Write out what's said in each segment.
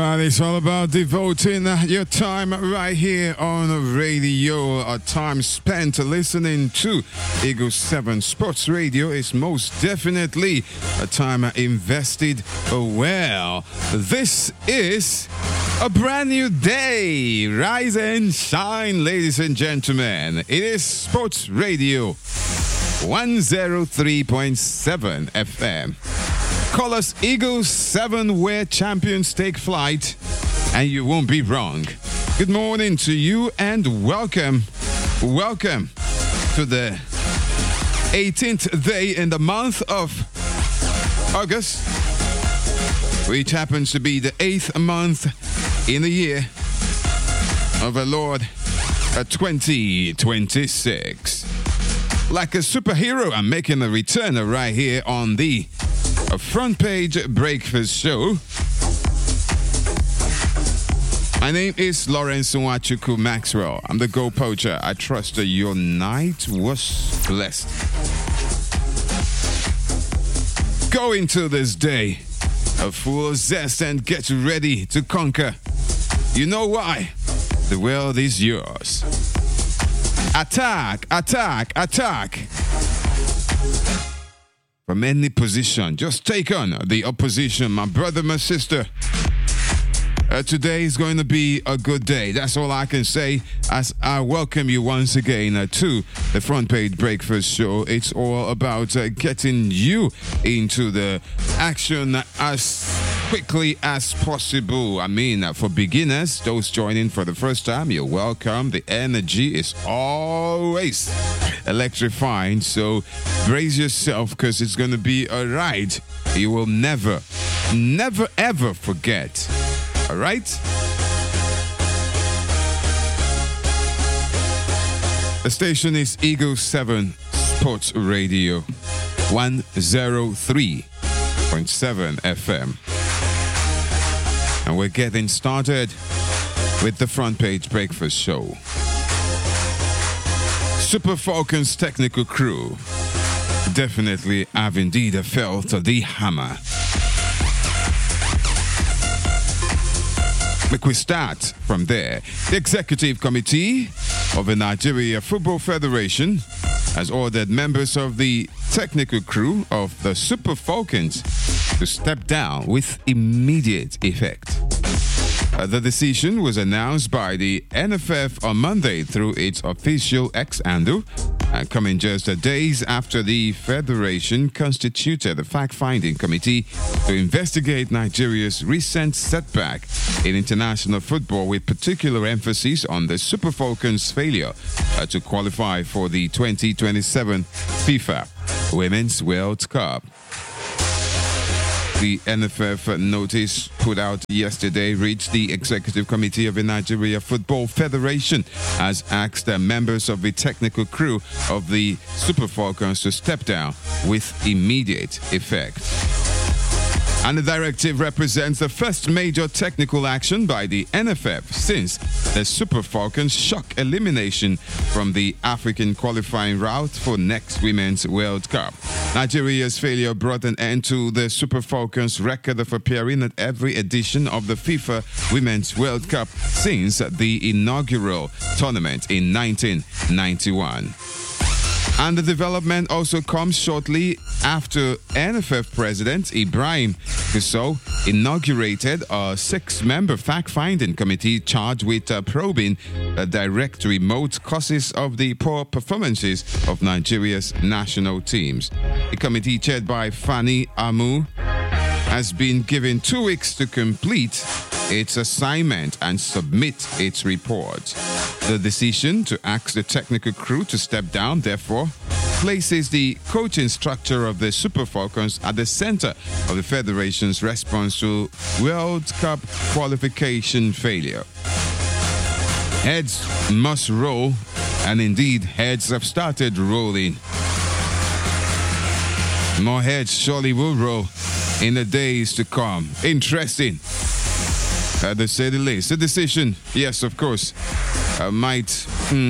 And it's all about devoting your time right here on the radio. A time spent listening to Eagle 7 Sports Radio is most definitely a time invested well. This is a brand new day. Rise and shine, ladies and gentlemen. It is Sports Radio 103.7 FM. Call us Eagle 7, where champions take flight, and you won't be wrong. Good morning to you and welcome. Welcome to the 18th day in the month of August, which happens to be the 8th month in the year of our Lord 2026. Like a superhero, I'm making a return right here on the Front Page Breakfast Show. My name is Lawrence Nwachuku Maxwell. I'm the Go Poacher. I trust that your night was blessed. Go into this day full of zest and get ready to conquer. You know why? The world is yours. Attack, attack, attack. From any position, just take on the opposition, my brother, my sister. Today is going to be a good day. That's all I can say as I welcome you once again to the Front Page Breakfast Show. It's all about getting you into the action as quickly as possible. I mean, for beginners, those joining for the first time, you're welcome. The energy is always electrifying, so brace yourself because it's going to be a ride you will never ever forget. All right? The station is Eagle 7 Sports Radio 103.7 FM. And we're getting started with the Front Page Breakfast Show. Super Falcons technical crew definitely have indeed felt the hammer. Make we start from there. The Executive Committee of the Nigeria Football Federation has ordered members of the technical crew of the Super Falcons to step down with immediate effect. The decision was announced by the NFF on Monday through its official X handle, coming just days after the Federation constituted a fact-finding committee to investigate Nigeria's recent setback in international football, with particular emphasis on the Super Falcons' failure to qualify for the 2027 FIFA Women's World Cup. The NFF notice put out yesterday reached the Executive Committee of the Nigeria Football Federation, has asked the members of the technical crew of the Super Falcons to step down with immediate effect. And the directive represents the first major technical action by the NFF since the Super Falcons' shock elimination from the African qualifying route for next Women's World Cup. Nigeria's failure brought an end to the Super Falcons' record of appearing at every edition of the FIFA Women's World Cup since the inaugural tournament in 1991. And the development also comes shortly after NFF President Ibrahim Gusau inaugurated a 6-member fact-finding committee charged with probing the direct remote causes of the poor performances of Nigeria's national teams. The committee, chaired by Fani Amu, has been given 2 weeks to complete its assignment and submit its report. The decision to ask the technical crew to step down, therefore, places the coaching structure of the Super Falcons at the center of the Federation's response to World Cup qualification failure. Heads must roll, and indeed, heads have started rolling. More heads surely will roll in the days to come. Interesting. To say the least. The decision, yes, of course, might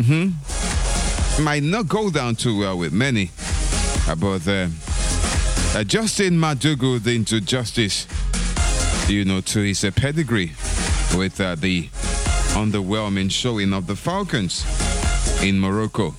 not go down too well with many. But Justin Madugu into justice to his pedigree with the underwhelming showing of the Falcons in Morocco.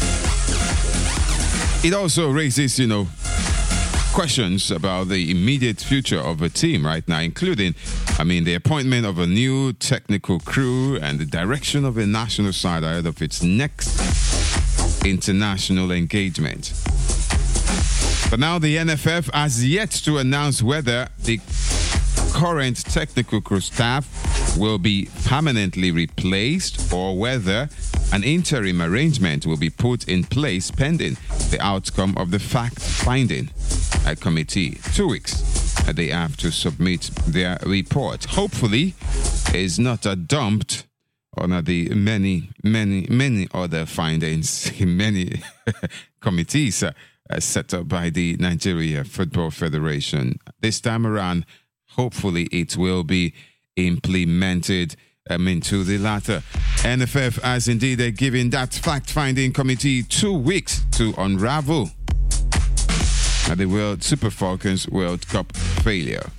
It also raises, questions about the immediate future of the team right now, including, the appointment of a new technical crew and the direction of the national side ahead of its next international engagement. But now the NFF has yet to announce whether the current technical crew staff will be permanently replaced or whether an interim arrangement will be put in place pending the outcome of the fact-finding committee. 2 weeks they have to submit their report. Hopefully, it's not dumped on the many other findings in many committees set up by the Nigeria Football Federation. This time around, hopefully it will be implemented into the latter. NFF has indeed given that fact-finding committee 2 weeks to unravel the World Super Falcons World Cup failure.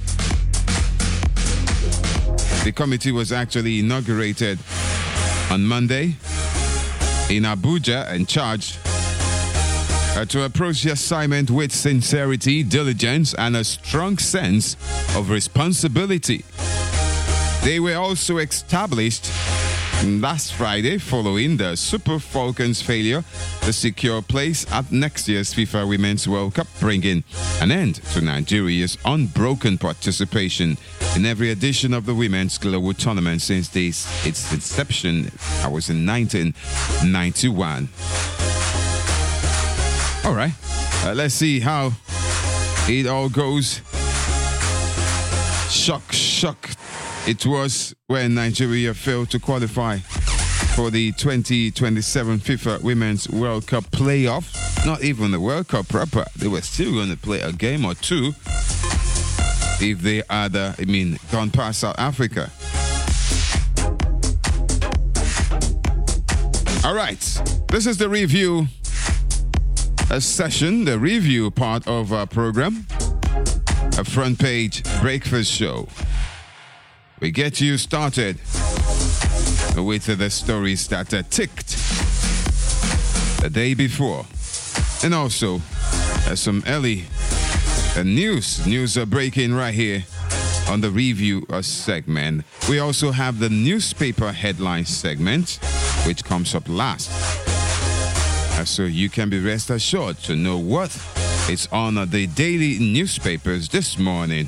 The committee was actually inaugurated on Monday in Abuja and charged to approach the assignment with sincerity, diligence, and a strong sense of responsibility. They were also established last Friday following the Super Falcons' failure to secure place at next year's FIFA Women's World Cup, bringing an end to Nigeria's unbroken participation in every edition of the Women's Global Tournament since its inception. That was in 1991. All right, let's see how it all goes. Shock. It was when Nigeria failed to qualify for the 2027 FIFA Women's World Cup playoff. Not even the World Cup proper. They were still going to play a game or two if they had, gone past South Africa. All right, this is the review session, the review part of our program, a front page breakfast show. We get you started with the stories that ticked the day before. And also some early news are breaking right here on the review segment. We also have the newspaper headline segment, which comes up last. So you can be rest assured to know what is on the daily newspapers this morning.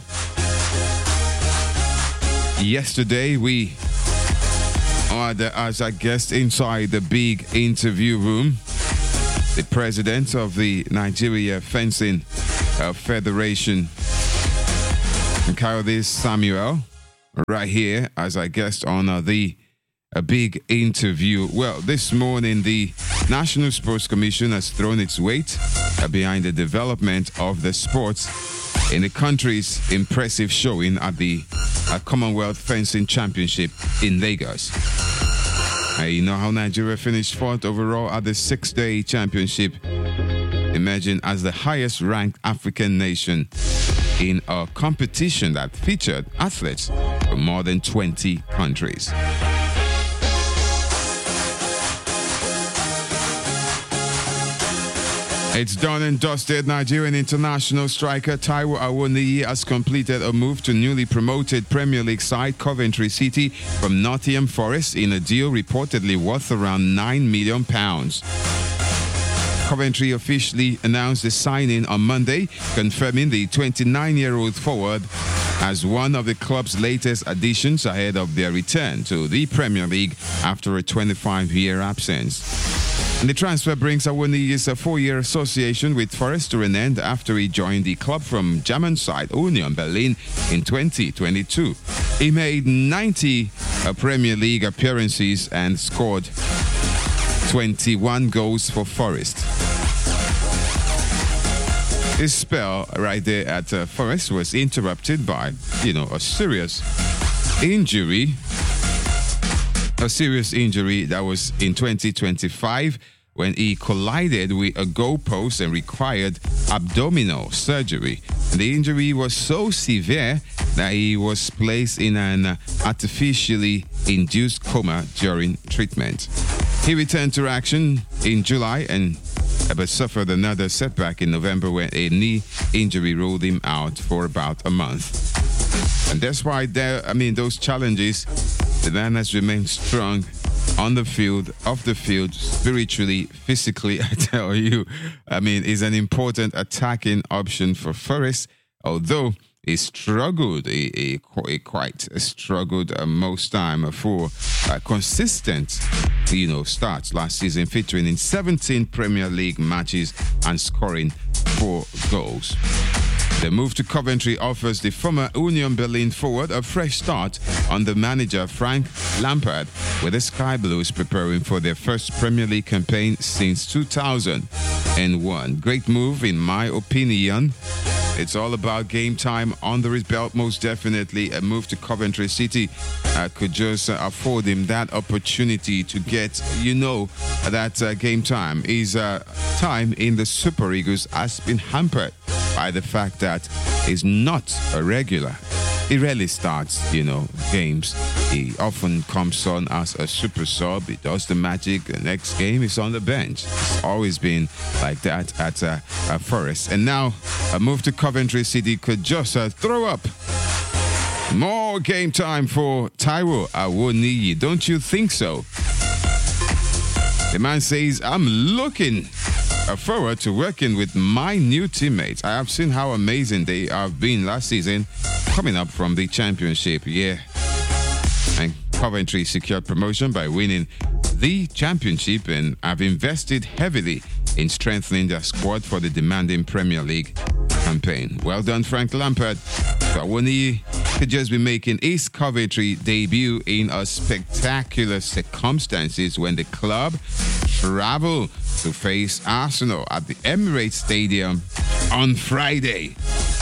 Yesterday, we had as a guest inside the big interview room, the president of the Nigeria Fencing Federation, Kayode Samuel, right here as a guest on the big interview. Well, this morning, the National Sports Commission has thrown its weight behind the development of the sports in the country's impressive showing at the Commonwealth Fencing Championship in Lagos. You know how Nigeria finished fourth overall at the 6-day championship, emerging as the highest-ranked African nation in a competition that featured athletes from more than 20 countries. It's done and dusted. Nigerian international striker Taiwo Awoniyi has completed a move to newly promoted Premier League side Coventry City from Nottingham Forest in a deal reportedly worth around £9 million. Coventry officially announced the signing on Monday, confirming the 29-year-old forward as one of the club's latest additions ahead of their return to the Premier League after a 25-year absence. And the transfer brings Awoniyi's 4-year association with Forest to an end after he joined the club from German side Union Berlin in 2022. He made 90 Premier League appearances and scored 21 goals for Forest. His spell right there at Forest was interrupted by, a serious injury. A serious injury that was in 2025 when he collided with a goalpost and required abdominal surgery. And the injury was so severe that he was placed in an artificially induced coma during treatment. He returned to action in July but suffered another setback in November when a knee injury ruled him out for about a month. And that's why those challenges, the man has remained strong on the field, off the field, spiritually, physically, I tell you. Is an important attacking option for Forest, although he struggled, he quite struggled most time for consistent, starts last season, featuring in 17 Premier League matches and scoring 4 goals. The move to Coventry offers the former Union Berlin forward a fresh start under manager Frank Lampard, with the Sky Blues preparing for their first Premier League campaign since 2001. Great move, in my opinion. It's all about game time under his belt, most definitely. A move to Coventry City could just afford him that opportunity to get, that game time. His time in the Super Eagles has been hampered by the fact that he's not a regular. He rarely starts, games. He often comes on as a super sub. He does the magic. The next game is on the bench. It's always been like that at Forest. And now a move to Coventry City could just throw up more game time for Taiwo Awoniyi. Don't you think so? The man says, I'm looking forward to working with my new teammates. I have seen how amazing they have been last season, coming up from the championship. And Coventry secured promotion by winning the championship and have invested heavily in strengthening their squad for the demanding Premier League campaign. Well done, Frank Lampard. Awoniyi could just be making his Coventry debut in a spectacular circumstances when the club travel to face Arsenal at the Emirates Stadium on Friday.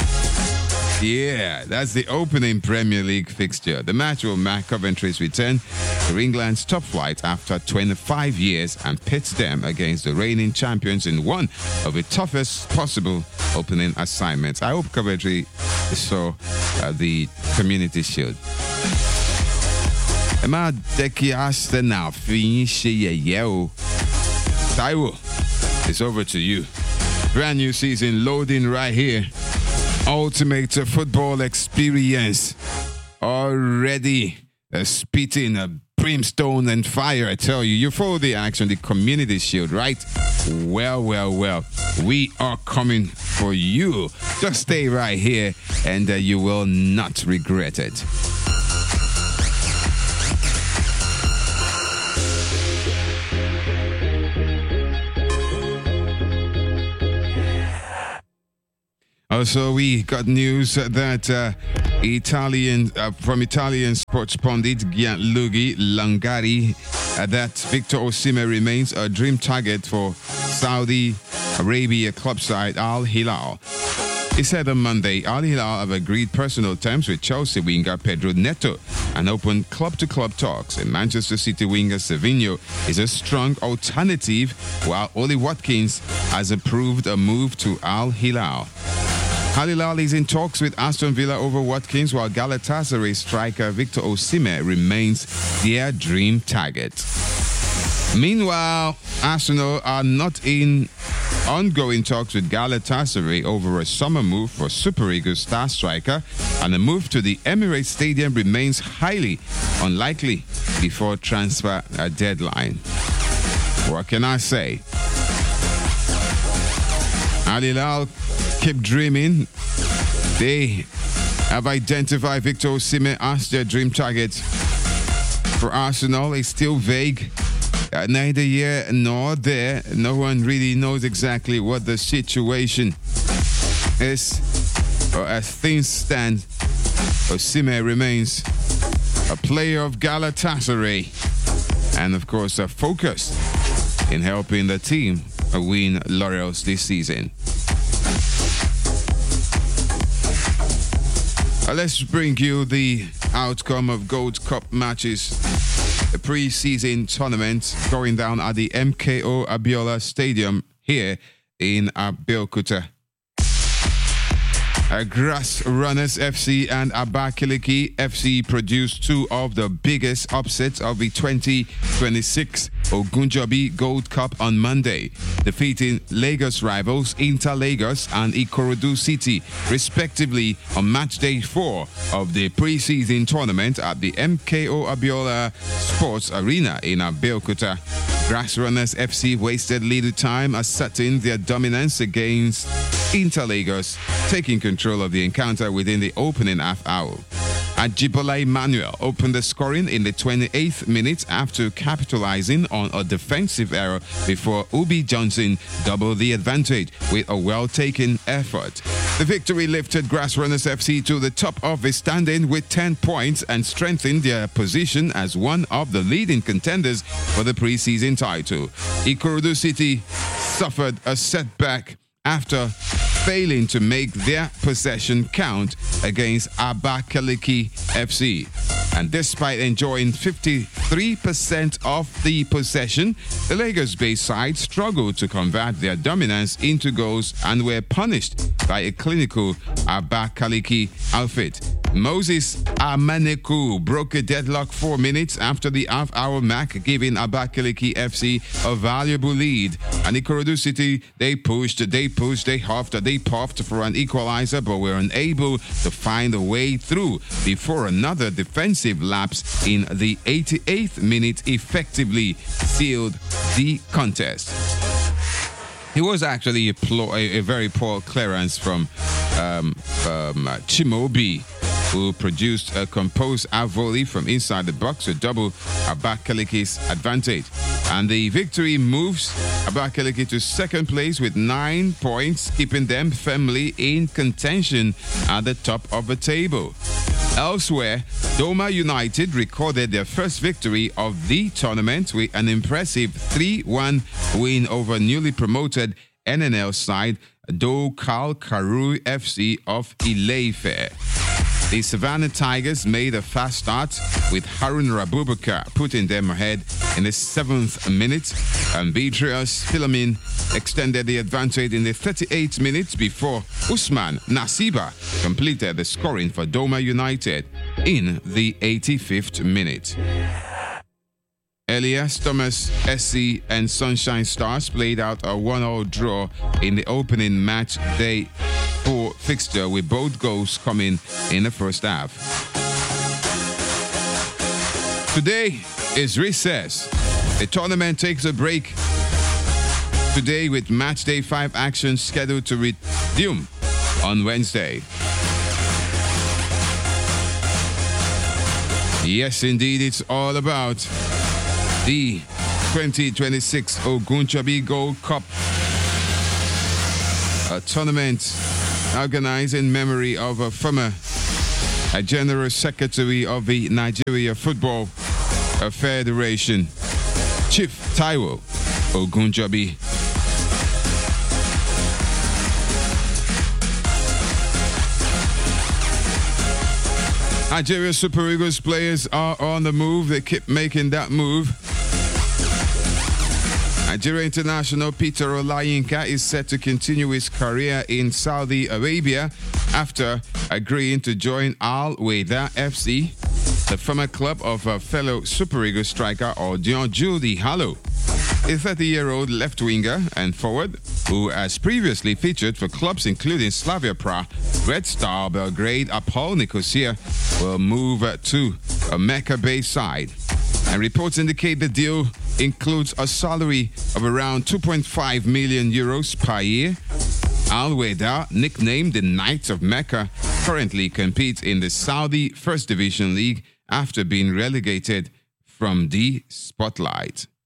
Yeah, that's the opening Premier League fixture. The match will mark Coventry's return to England's top flight after 25 years and pits them against the reigning champions in one of the toughest possible opening assignments. I hope Coventry saw the Community Shield. Emma Dekiasta now Taiwo, it's over to you. Brand new season loading right here. Ultimate football experience already spitting a brimstone and fire. I tell you, you follow the action, the Community Shield, right? Well, we are coming for you. Just stay right here and you will not regret it. Also, we got news that from Italian sports pundit Gianluigi Langari that Victor Osimhen remains a dream target for Saudi Arabia club side Al Hilal. He said on Monday, Al Hilal have agreed personal terms with Chelsea winger Pedro Neto and opened club-to-club talks. And Manchester City winger Savinho is a strong alternative, while Oli Watkins has approved a move to Al Hilal. Al Hilal is in talks with Aston Villa over Watkins, while Galatasaray striker Victor Osimhen remains their dream target. Meanwhile, Arsenal are not in ongoing talks with Galatasaray over a summer move for Super Eagles star striker, and a move to the Emirates Stadium remains highly unlikely before transfer deadline. What can I say? Al Hilal keep dreaming. They have identified Victor Osimhen as their dream target. For Arsenal, it's still vague. Neither here nor there. No one really knows exactly what the situation is. Or as things stand, Osimhen remains a player of Galatasaray and, of course, focused in helping the team win laurels this season. Let's bring you the outcome of Gold Cup matches. The pre-season tournament going down at the MKO Abiola Stadium here in Abeokuta. Grass Runners FC and Abakaliki FC produced two of the biggest upsets of the 2026 Ogunjobi Gold Cup on Monday, defeating Lagos rivals Inter Lagos and Ikorodu City, respectively, on match day 4 of the pre-season tournament at the MKO Abiola Sports Arena in Abeokuta. Grass Runners FC wasted little time asserting their dominance against Inter Lagos, taking control of the encounter within the opening half hour. Ajibola Emmanuel opened the scoring in the 28th minute after capitalizing on a defensive error before Ubi Johnson doubled the advantage with a well-taken effort. The victory lifted Grass Runners FC to the top of the standing with 10 points and strengthened their position as one of the leading contenders for the pre-season title. Ikorodu City suffered a setback after failing to make their possession count against Abakaliki FC. And despite enjoying 53% of the possession, the Lagos-based side struggled to convert their dominance into goals and were punished by a clinical Abakaliki outfit. Moses Amaneku broke a deadlock 4 minutes after the half-hour mark, giving Abakaliki FC a valuable lead. And Ikorodu City, they pushed, they huffed, they puffed for an equalizer, but were unable to find a way through before another defensive lapse in the 88th minute effectively sealed the contest. It was actually a very poor clearance from Chimobi, who produced a composed volley from inside the box to double Abakaliki's advantage. And the victory moves Abakaliki to second place with 9 points, keeping them firmly in contention at the top of the table. Elsewhere, Doma United recorded their first victory of the tournament with an impressive 3-1 win over newly promoted NNL side Dokal Karu FC of Ile-Ife. The Savannah Tigers made a fast start with Harun Rabubakar putting them ahead in the 7th minute, and Beatrice Philomin extended the advantage in the 38th minute before Usman Nasiba completed the scoring for Doma United in the 85th minute. Earlier, Thomas SC and Sunshine Stars played out a 1-1 draw in the opening match day 4 fixture, with both goals coming in the first half. Today is recess. The tournament takes a break today with match day 5 action scheduled to resume on Wednesday. Yes, indeed, it's all about the 2026 Ogunjobi Gold Cup, a tournament organized in memory of a former General Secretary of the Nigeria Football Federation, Chief Taiwo Ogunjobi. Nigeria Super Eagles players are on the move. They keep making that move. Nigeria international Peter Olayinka is set to continue his career in Saudi Arabia after agreeing to join Al Weda FC, the former club of a fellow Super Eagles striker Odion Judy Hallow. A 30-year-old left-winger and forward who has previously featured for clubs including Slavia Prague, Red Star Belgrade, Apol Nicosia, will move to a Mecca-based side. And reports indicate the deal includes a salary of around 2.5 million euros per year. Al Weda, nicknamed the Knights of Mecca, currently competes in the Saudi First Division League after being relegated from the spotlight.